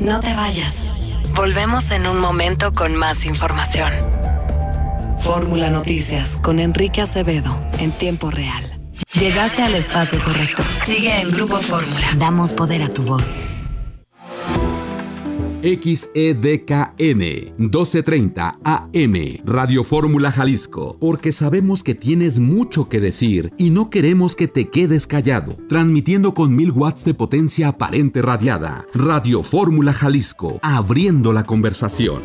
No te vayas. Volvemos en un momento con más información. Fórmula Noticias con Enrique Acevedo en tiempo real. Llegaste al espacio correcto. Sigue en Grupo Fórmula. Damos poder a tu voz. XEDKN 1230 AM Radio Fórmula Jalisco, porque sabemos que tienes mucho que decir y no queremos que te quedes callado. Transmitiendo con 1000 watts de potencia aparente radiada. Radio Fórmula Jalisco, abriendo la conversación.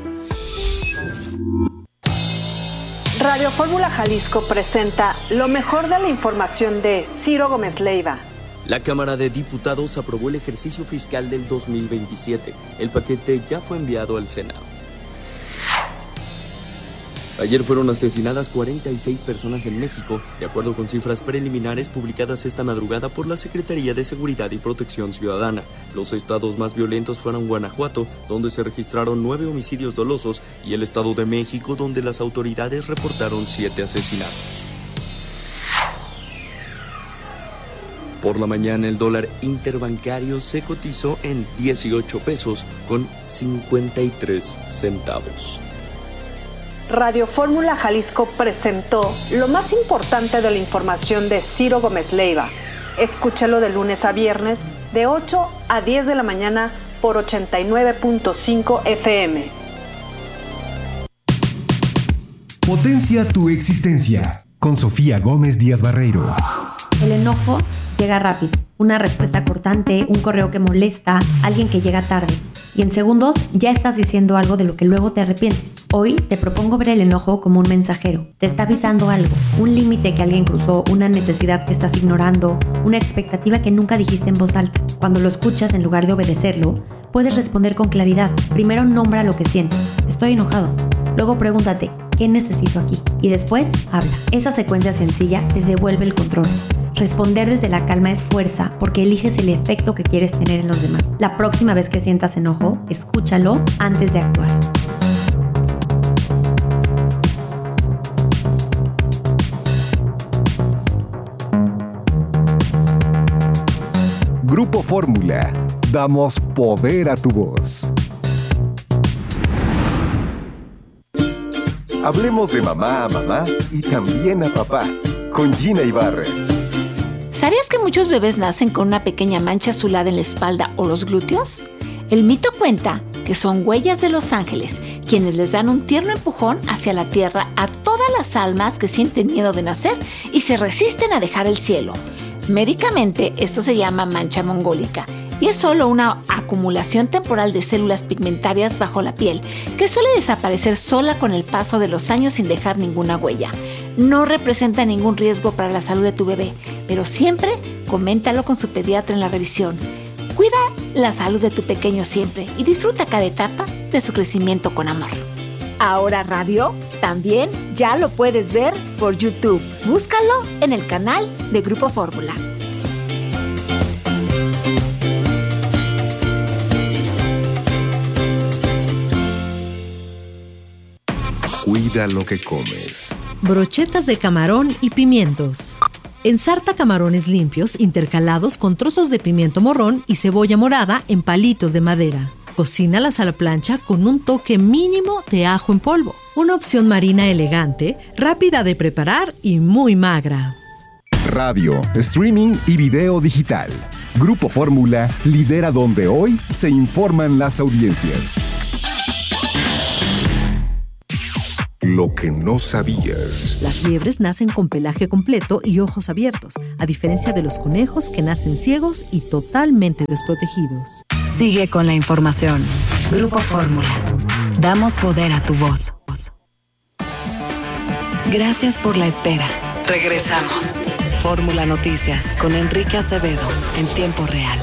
Radio Fórmula Jalisco presenta lo mejor de la información de Ciro Gómez Leiva. La Cámara de Diputados aprobó el ejercicio fiscal del 2027. El paquete ya fue enviado al Senado. Ayer fueron asesinadas 46 personas en México, de acuerdo con cifras preliminares publicadas esta madrugada por la Secretaría de Seguridad y Protección Ciudadana. Los estados más violentos fueron Guanajuato, donde se registraron 9 homicidios dolosos, y el Estado de México, donde las autoridades reportaron 7 asesinatos. Por la mañana, el dólar interbancario se cotizó en 18 pesos con 53 centavos. Radio Fórmula Jalisco presentó lo más importante de la información de Ciro Gómez Leiva. Escúchalo de lunes a viernes de 8 a 10 de la mañana por 89.5 FM. Potencia tu existencia con Sofía Gómez Díaz Barreiro. El enojo llega rápido. Una respuesta cortante, un correo que molesta, alguien que llega tarde. Y en segundos ya estás diciendo algo de lo que luego te arrepientes. Hoy te propongo ver el enojo como un mensajero. Te está avisando algo, un límite que alguien cruzó, una necesidad que estás ignorando, una expectativa que nunca dijiste en voz alta. Cuando lo escuchas, en lugar de obedecerlo, puedes responder con claridad. Primero nombra lo que sientes. Estoy enojado. Luego pregúntate, ¿qué necesito aquí? Y después habla. Esa secuencia sencilla te devuelve el control. Responder desde la calma es fuerza, porque eliges el efecto que quieres tener en los demás. La próxima vez que sientas enojo, escúchalo antes de actuar. Grupo Fórmula. Damos poder a tu voz. Hablemos de mamá a mamá y también a papá, con Gina Ibarra. ¿Sabías que muchos bebés nacen con una pequeña mancha azulada en la espalda o los glúteos? El mito cuenta que son huellas de los ángeles, quienes les dan un tierno empujón hacia la tierra a todas las almas que sienten miedo de nacer y se resisten a dejar el cielo. Médicamente, esto se llama mancha mongólica y es solo una acumulación temporal de células pigmentarias bajo la piel que suele desaparecer sola con el paso de los años sin dejar ninguna huella. No representa ningún riesgo para la salud de tu bebé, pero siempre coméntalo con su pediatra en la revisión. Cuida la salud de tu pequeño siempre y disfruta cada etapa de su crecimiento con amor. Ahora Radio también ya lo puedes ver por YouTube. Búscalo en el canal de Grupo Fórmula. Cuida lo que comes. Brochetas de camarón y pimientos. Ensarta camarones limpios intercalados con trozos de pimiento morrón y cebolla morada en palitos de madera. Cocínalas a la plancha con un toque mínimo de ajo en polvo. Una opción marina elegante, rápida de preparar y muy magra. Radio, streaming y video digital. Grupo Fórmula lidera donde hoy se informan las audiencias. Lo que no sabías. Las liebres nacen con pelaje completo y ojos abiertos, a diferencia de los conejos que nacen ciegos y totalmente desprotegidos. Sigue con la información. Grupo Fórmula. Damos poder a tu voz. Gracias por la espera. Regresamos. Fórmula Noticias con Enrique Acevedo en tiempo real.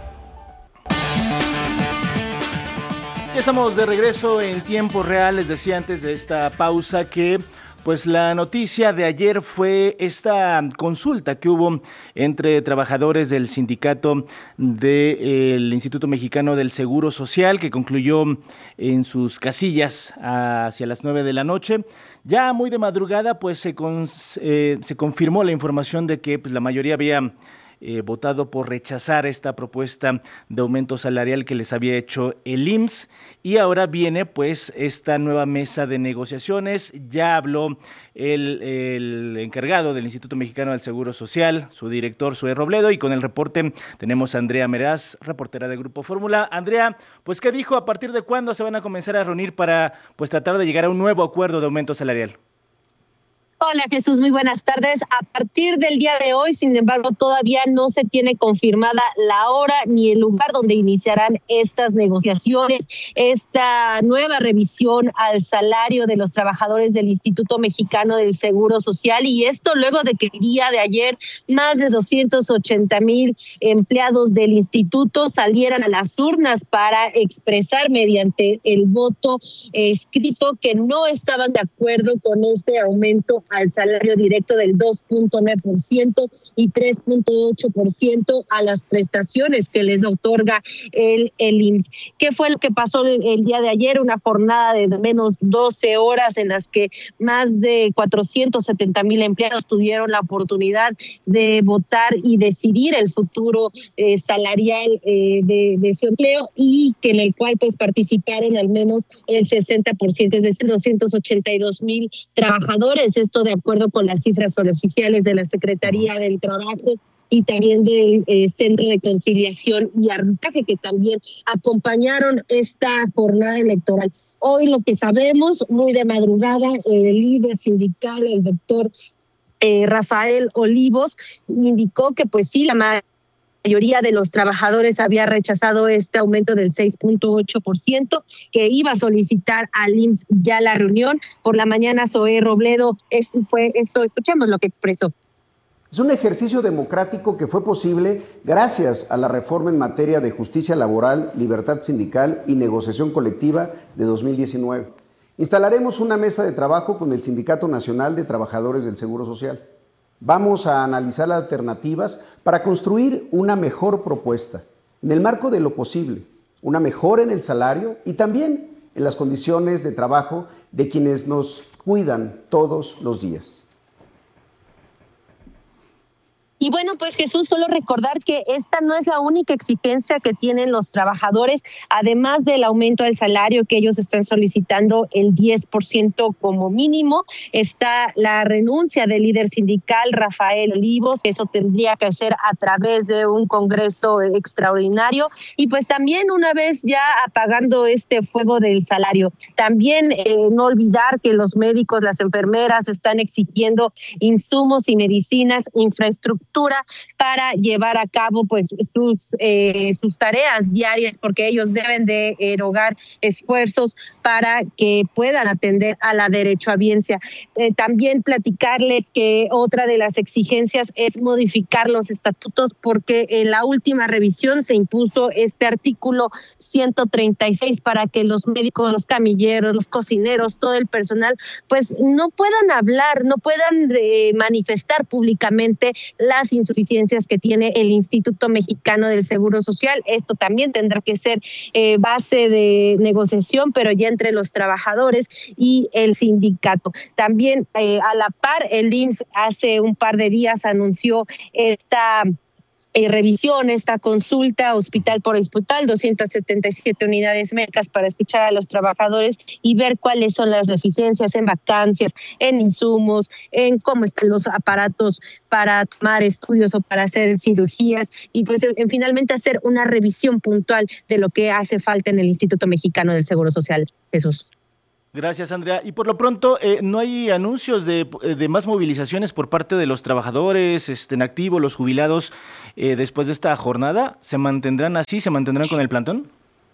Ya estamos de regreso en tiempo real. Les decía antes de esta pausa que pues la noticia de ayer fue esta consulta que hubo entre trabajadores del sindicato del Instituto Mexicano del Seguro Social, que concluyó en sus casillas hacia las 9 de la noche. Ya muy de madrugada pues se confirmó la información de que pues, la mayoría había votado por rechazar esta propuesta de aumento salarial que les había hecho el IMSS, y ahora viene pues esta nueva mesa de negociaciones. Ya habló el encargado del Instituto Mexicano del Seguro Social, su director Zoé Robledo, y con el reporte tenemos a Andrea Meraz, reportera de Grupo Fórmula. Andrea, pues ¿qué dijo? ¿A partir de cuándo se van a comenzar a reunir para pues tratar de llegar a un nuevo acuerdo de aumento salarial? Hola Jesús, muy buenas tardes. A partir del día de hoy, sin embargo, todavía no se tiene confirmada la hora ni el lugar donde iniciarán estas negociaciones, esta nueva revisión al salario de los trabajadores del Instituto Mexicano del Seguro Social, y esto luego de que el día de ayer más de 280,000 empleados del instituto salieran a las urnas para expresar mediante el voto escrito que no estaban de acuerdo con este aumento al salario directo del 2.9% y 3.8% a las prestaciones que les otorga el IMSS. ¿Qué fue lo que pasó el día de ayer? Una jornada de menos 12 horas en las que más de 470,000 empleados tuvieron la oportunidad de votar y decidir el futuro salarial de su empleo, y que en el cual pues participaron al menos el 60%, es decir, 282,000 trabajadores. Esto de acuerdo con las cifras oficiales de la Secretaría del Trabajo y también del Centro de Conciliación y Arbitraje, que también acompañaron esta jornada electoral. Hoy lo que sabemos, muy de madrugada, el líder sindical, el doctor Rafael Olivos, indicó que pues sí, la mayoría de los trabajadores había rechazado este aumento del 6.8%, que iba a solicitar al IMSS ya la reunión. Por la mañana, Zoé Robledo escuchemos lo que expresó. Es un ejercicio democrático que fue posible gracias a la reforma en materia de justicia laboral, libertad sindical y negociación colectiva de 2019. Instalaremos una mesa de trabajo con el Sindicato Nacional de Trabajadores del Seguro Social. Vamos a analizar alternativas para construir una mejor propuesta, en el marco de lo posible, una mejora en el salario y también en las condiciones de trabajo de quienes nos cuidan todos los días. Y bueno, pues Jesús, solo recordar que esta no es la única exigencia que tienen los trabajadores, además del aumento del salario que ellos están solicitando el 10% como mínimo, está la renuncia del líder sindical Rafael Olivos, que eso tendría que hacer a través de un congreso extraordinario, y pues también una vez ya apagando este fuego del salario, también no olvidar que los médicos, las enfermeras están exigiendo insumos y medicinas, infraestructura para llevar a cabo pues sus tareas diarias, porque ellos deben de erogar esfuerzos para que puedan atender a la derechohabiencia. También platicarles que otra de las exigencias es modificar los estatutos, porque en la última revisión se impuso este artículo 136 para que los médicos, los camilleros, los cocineros, todo el personal pues no puedan hablar, no puedan manifestar públicamente las insuficiencias que tiene el Instituto Mexicano del Seguro Social. Esto también tendrá que ser base de negociación, pero ya entre los trabajadores y el sindicato. También a la par, el IMSS hace un par de días anunció esta revisión, esta consulta hospital por hospital, 277 unidades médicas para escuchar a los trabajadores y ver cuáles son las deficiencias en vacancias, en insumos, en cómo están los aparatos para tomar estudios o para hacer cirugías, y pues finalmente hacer una revisión puntual de lo que hace falta en el Instituto Mexicano del Seguro Social. Jesús. Gracias, Andrea. Y por lo pronto, ¿no hay anuncios de más movilizaciones por parte de los trabajadores en activo, los jubilados, después de esta jornada? ¿Se mantendrán así? ¿Se mantendrán con el plantón?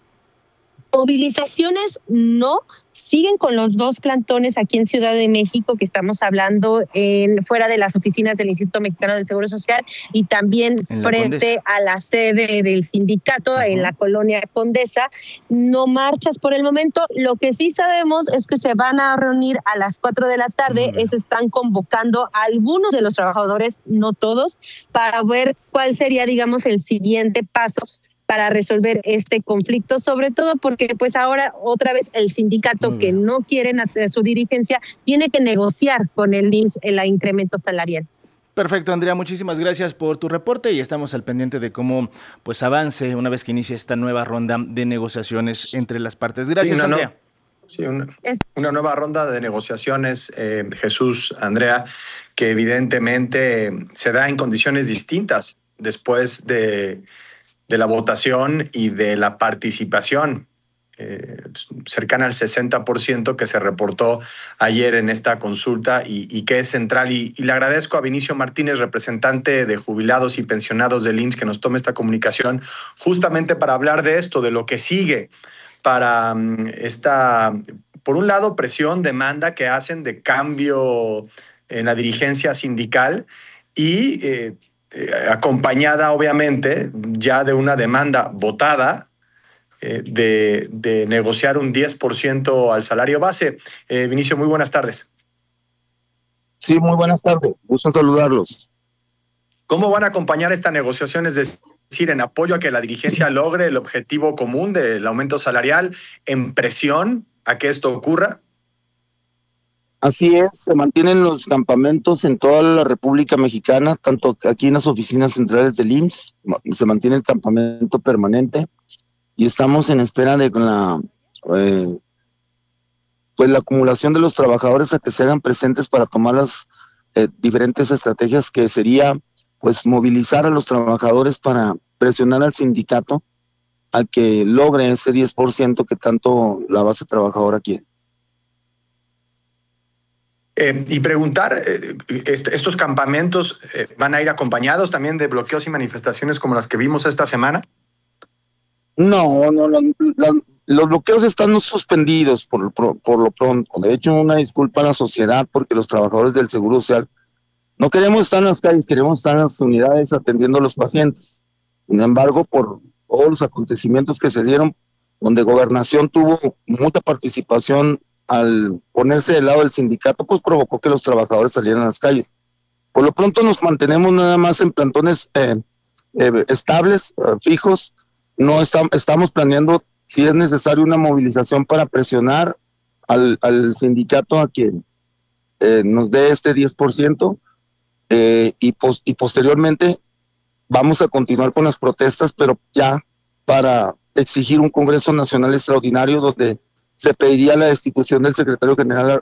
Movilizaciones no, siguen con los 2 plantones aquí en Ciudad de México, que estamos hablando fuera de las oficinas del Instituto Mexicano del Seguro Social, y también frente a la sede del sindicato en la colonia Condesa. No marchas por el momento. Lo que sí sabemos es que se van a reunir a las 4 de la tarde, están convocando a algunos de los trabajadores, no todos, para ver cuál sería, digamos, el siguiente paso para resolver este conflicto, sobre todo porque pues ahora otra vez el sindicato que no quieren su dirigencia tiene que negociar con el IMSS el incremento salarial. Perfecto, Andrea, muchísimas gracias por tu reporte y estamos al pendiente de cómo pues avance una vez que inicie esta nueva ronda de negociaciones entre las partes. Gracias, Andrea. Una nueva ronda de negociaciones, Jesús, Andrea, que evidentemente se da en condiciones distintas después de la votación y de la participación cercana al 60% que se reportó ayer en esta consulta y que es central. Y le agradezco a Vinicio Martínez, representante de jubilados y pensionados del IMSS, que nos tome esta comunicación justamente para hablar de esto, de lo que sigue para esta, por un lado, presión, demanda que hacen de cambio en la dirigencia sindical y acompañada, obviamente, ya de una demanda votada de negociar un 10% al salario base. Vinicio, muy buenas tardes. Sí, muy buenas tardes. Gusto en saludarlos. ¿Cómo van a acompañar esta negociación? Es decir, en apoyo a que la dirigencia logre el objetivo común del aumento salarial, en presión a que esto ocurra. Así es, se mantienen los campamentos en toda la República Mexicana, tanto aquí en las oficinas centrales del IMSS, se mantiene el campamento permanente. Y estamos en espera de la acumulación de los trabajadores a que se hagan presentes para tomar las diferentes estrategias, que sería pues movilizar a los trabajadores para presionar al sindicato a que logre ese 10% que tanto la base trabajadora quiere. Y preguntar, ¿estos campamentos van a ir acompañados también de bloqueos y manifestaciones como las que vimos esta semana? No, los bloqueos están suspendidos por lo pronto. De hecho, una disculpa a la sociedad porque los trabajadores del Seguro Social no queremos estar en las calles, queremos estar en las unidades atendiendo a los pacientes. Sin embargo, por todos los acontecimientos que se dieron, donde Gobernación tuvo mucha participación al ponerse del lado del sindicato, pues provocó que los trabajadores salieran a las calles. Por lo pronto nos mantenemos nada más en plantones estables, fijos. No estamos planeando, si es necesario, una movilización para presionar al sindicato a que nos dé este 10%, y posteriormente vamos a continuar con las protestas, pero ya para exigir un Congreso Nacional Extraordinario donde se pediría la destitución del secretario general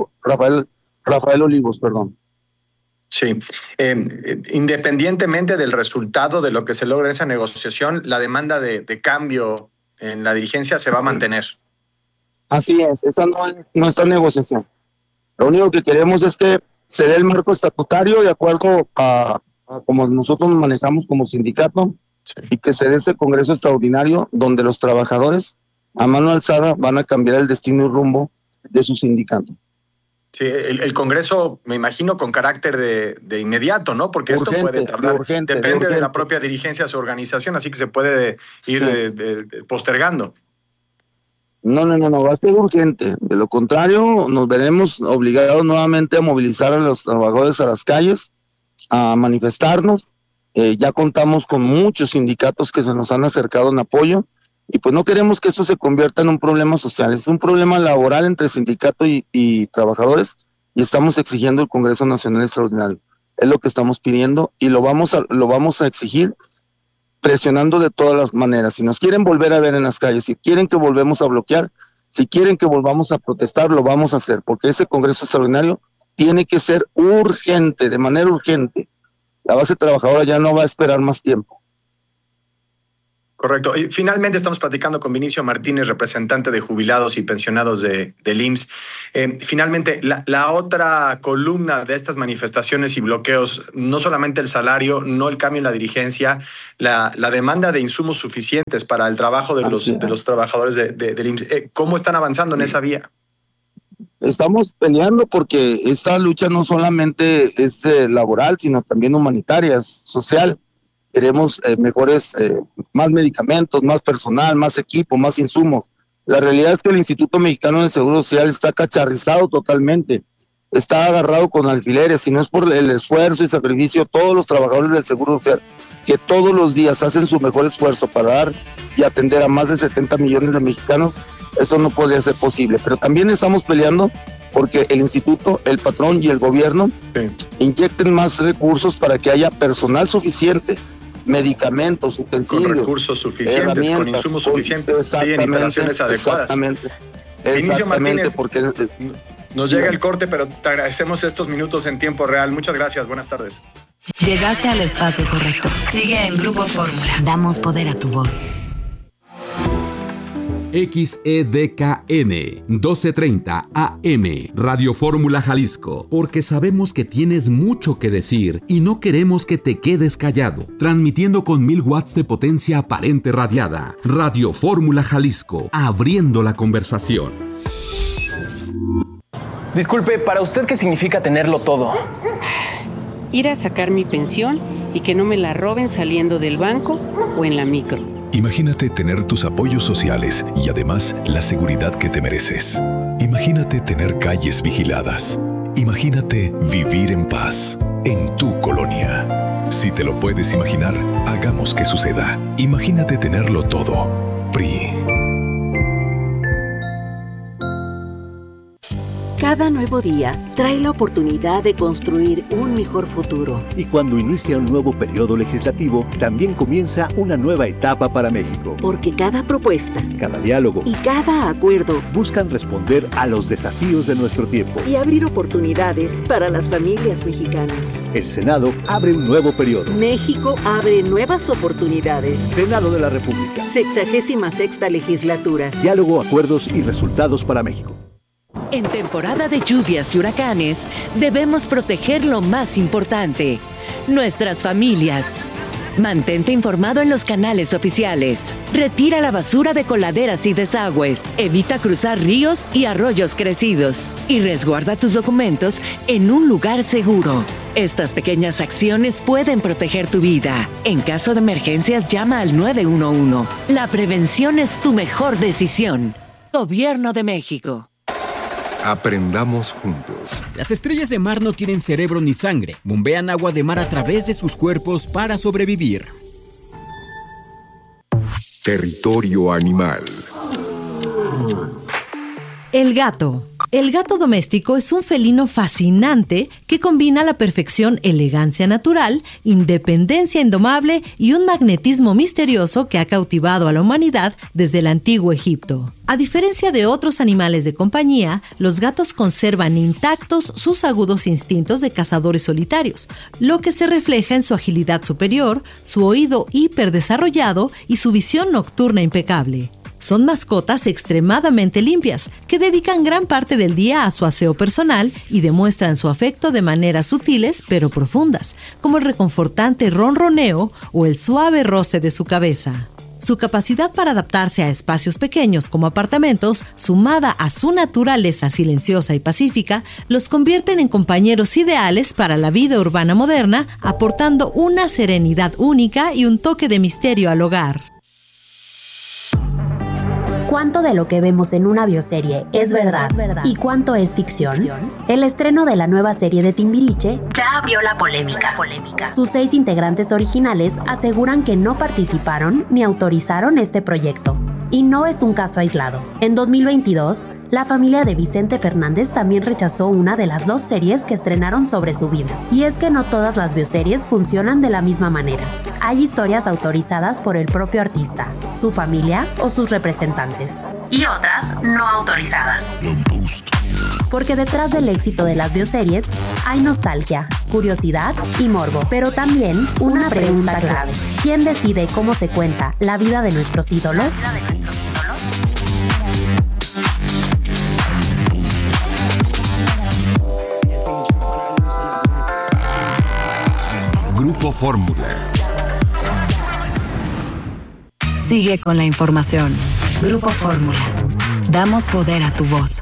Rafael Olivos, perdón. Sí, independientemente del resultado de lo que se logra en esa negociación, la demanda de cambio en la dirigencia se va a mantener. Así es, esa no es nuestra negociación. Lo único que queremos es que se dé el marco estatutario de acuerdo a como nosotros nos manejamos como sindicato, sí, y que se dé ese Congreso Extraordinario donde los trabajadores a mano alzada van a cambiar el destino y rumbo de su sindicato. Sí, el Congreso, me imagino, con carácter de inmediato, ¿no? Porque urgente, esto puede tardar. Depende de la propia dirigencia de su organización, así que se puede ir postergando. No, va a ser urgente. De lo contrario, nos veremos obligados nuevamente a movilizar a los trabajadores a las calles, a manifestarnos. Ya contamos con muchos sindicatos que se nos han acercado en apoyo. Y pues no queremos que esto se convierta en un problema social, es un problema laboral entre sindicato y trabajadores, y estamos exigiendo el Congreso Nacional Extraordinario. Es lo que estamos pidiendo y lo vamos a exigir presionando de todas las maneras. Si nos quieren volver a ver en las calles, si quieren que volvemos a bloquear, si quieren que volvamos a protestar, lo vamos a hacer, porque ese Congreso Extraordinario tiene que ser urgente, de manera urgente. La base trabajadora ya no va a esperar más tiempo. Correcto. Y finalmente estamos platicando con Vinicio Martínez, representante de jubilados y pensionados del IMSS. Finalmente, la otra columna de estas manifestaciones y bloqueos, no solamente el salario, no el cambio en la dirigencia, la demanda de insumos suficientes para el trabajo de los trabajadores del IMSS. ¿Cómo están avanzando en esa vía? Estamos peleando porque esta lucha no solamente es laboral, sino también humanitaria, es social. Queremos más medicamentos, más personal, más equipo, más insumos. La realidad es que el Instituto Mexicano del Seguro Social está cacharrizado totalmente, está agarrado con alfileres, y no es por el esfuerzo y sacrificio de todos los trabajadores del Seguro Social, que todos los días hacen su mejor esfuerzo para dar y atender a más de 70 millones de mexicanos. Eso no podría ser posible, pero también estamos peleando porque el instituto, el patrón y el gobierno inyecten más recursos para que haya personal suficiente, medicamentos, utensilios, con recursos suficientes, con insumos suficientes, sí, en instalaciones adecuadas. Exactamente. Vinicio Martínez, porque nos llega el corte, pero te agradecemos estos minutos en tiempo real. Muchas gracias, buenas tardes. Llegaste al espacio correcto. Sigue en Grupo Fórmula. Damos poder a tu voz. XEDKN 1230 AM Radio Fórmula Jalisco, porque sabemos que tienes mucho que decir y no queremos que te quedes callado. Transmitiendo con 1000 watts de potencia aparente radiada. Radio Fórmula Jalisco, abriendo la conversación. Disculpe, ¿para usted qué significa tenerlo todo? Ir a sacar mi pensión y que no me la roben saliendo del banco o en la micro. Imagínate tener tus apoyos sociales y además la seguridad que te mereces. Imagínate tener calles vigiladas. Imagínate vivir en paz en tu colonia. Si te lo puedes imaginar, hagamos que suceda. Imagínate tenerlo todo. PRI. Cada nuevo día trae la oportunidad de construir un mejor futuro. Y cuando inicia un nuevo periodo legislativo, también comienza una nueva etapa para México. Porque cada propuesta, cada diálogo y cada acuerdo buscan responder a los desafíos de nuestro tiempo y abrir oportunidades para las familias mexicanas. El Senado abre un nuevo periodo. México abre nuevas oportunidades. Senado de la República. 66ª legislatura. Diálogo, acuerdos y resultados para México. En temporada de lluvias y huracanes, debemos proteger lo más importante, nuestras familias. Mantente informado en los canales oficiales. Retira la basura de coladeras y desagües. Evita cruzar ríos y arroyos crecidos. Y resguarda tus documentos en un lugar seguro. Estas pequeñas acciones pueden proteger tu vida. En caso de emergencias, llama al 911. La prevención es tu mejor decisión. Gobierno de México. Aprendamos juntos. Las estrellas de mar no tienen cerebro ni sangre. Bombean agua de mar a través de sus cuerpos para sobrevivir. Territorio animal. El gato. El gato doméstico es un felino fascinante que combina a la perfección elegancia natural, independencia indomable y un magnetismo misterioso que ha cautivado a la humanidad desde el antiguo Egipto. A diferencia de otros animales de compañía, los gatos conservan intactos sus agudos instintos de cazadores solitarios, lo que se refleja en su agilidad superior, su oído hiperdesarrollado y su visión nocturna impecable. Son mascotas extremadamente limpias, que dedican gran parte del día a su aseo personal y demuestran su afecto de maneras sutiles pero profundas, como el reconfortante ronroneo o el suave roce de su cabeza. Su capacidad para adaptarse a espacios pequeños como apartamentos, sumada a su naturaleza silenciosa y pacífica, los convierten en compañeros ideales para la vida urbana moderna, aportando una serenidad única y un toque de misterio al hogar. ¿Cuánto de lo que vemos en una bioserie es verdad y cuánto es ficción? El estreno de la nueva serie de Timbiriche ya abrió la polémica. Sus 6 integrantes originales aseguran que no participaron ni autorizaron este proyecto. Y no es un caso aislado. En 2022, la familia de Vicente Fernández también rechazó una de las 2 series que estrenaron sobre su vida. Y es que no todas las bioseries funcionan de la misma manera. Hay historias autorizadas por el propio artista, su familia o sus representantes. Y otras no autorizadas. Porque detrás del éxito de las bioseries hay nostalgia, curiosidad y morbo. Pero también una pregunta clave. ¿Quién decide cómo se cuenta la vida de nuestros ídolos? Grupo Fórmula. Sigue con la información. Grupo Fórmula. Damos poder a tu voz.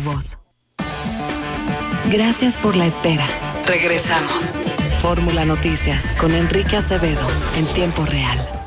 Gracias por la espera. Regresamos. Fórmula Noticias con Enrique Acevedo en tiempo real.